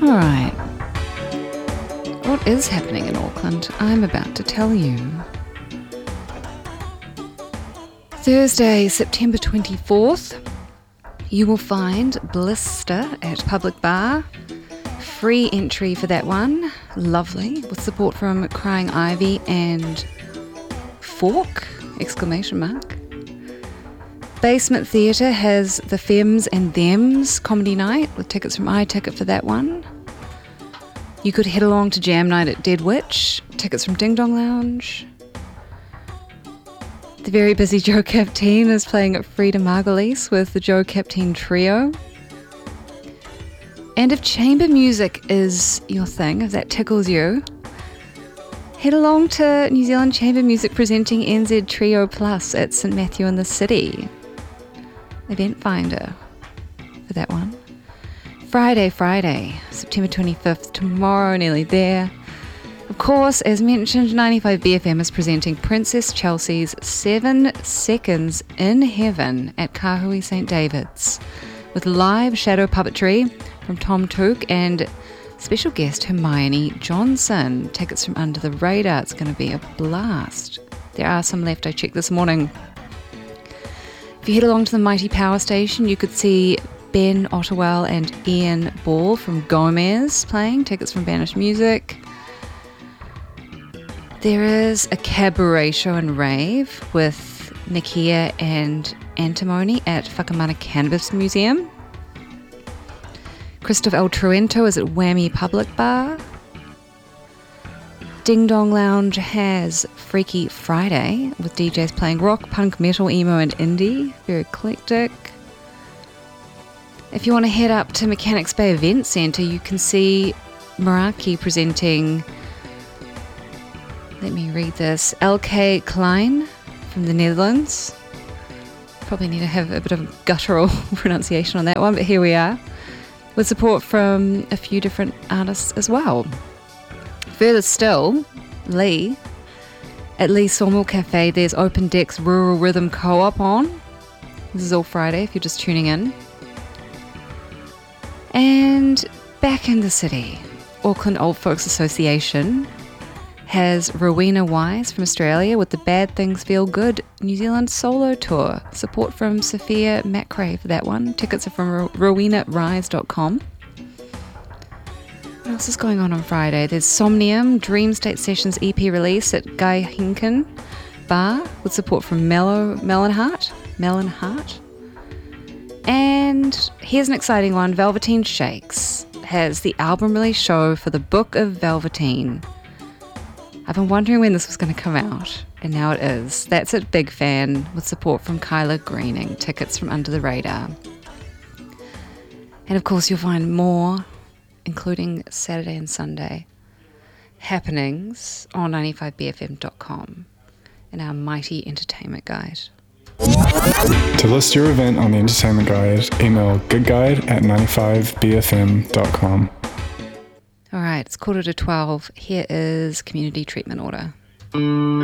Alright. What is happening in Auckland? I'm about to tell you. Thursday, September 24th, you will find Blister at Public Bar. Free entry for that one. Lovely. With support from Crying Ivy and Fork! ! Basement Theatre has the Fems and Thems comedy night with tickets from iTicket for that one. You could head along to Jam Night at Dead Witch, tickets from Ding Dong Lounge. The very busy Joe Capteen is playing at Frida Margulies with the Joe Capteen Trio. And if chamber music is your thing, if that tickles you, head along to New Zealand Chamber Music presenting NZ Trio Plus at St Matthew in the City. Event finder for that one. Friday, September 25th, tomorrow, nearly there. Of course, as mentioned, 95BFM is presenting Princess Chelsea's 7 Seconds in Heaven at Kahui St David's with live shadow puppetry from Tom Took and special guest Hermione Johnson. Tickets from Under the Radar. It's going to be a blast. There are some left. I checked this morning. If you head along to the Mighty Power Station, you could see Ben Ottewell and Ian Ball from Gomez playing. Tickets from Banished Music. There is a cabaret show and rave with Nikia and Antimony at Whakamana Cannabis Museum. Christoph El Truento is at Whammy Public Bar. Ding Dong Lounge has Freaky Friday with DJs playing rock, punk, metal, emo and indie. Very eclectic. If you want to head up to Mechanics Bay Event Centre, you can see Meraki presenting, let me read this, LK Klein from the Netherlands. Probably need to have a bit of guttural pronunciation on that one, but here we are. With support from a few different artists as well. Further still, Lee. At Lee's Sawmill Cafe, there's Open Deck's Rural Rhythm Co-op on. This is all Friday if you're just tuning in. And back in the city, Auckland Old Folks Association has Rowena Wise from Australia with the Bad Things Feel Good New Zealand solo tour. Support from Sophia Macrae for that one. Tickets are from rowenarise.com. What else is going on Friday? There's Somnium, Dream State Sessions EP release at Guy Hinken Bar with support from Melon Heart. And here's an exciting one. Velveteen Shakes has the album release show for the Book of Velveteen. I've been wondering when this was going to come out, and now it is. That's at Big Fan with support from Kyla Greening. Tickets from Under the Radar. And of course you'll find more, including Saturday and Sunday, happenings on 95bfm.com in our mighty entertainment guide. To list your event on the entertainment guide, email goodguide@95bfm.com. All right, it's 11:45. Here is Community Treatment Order.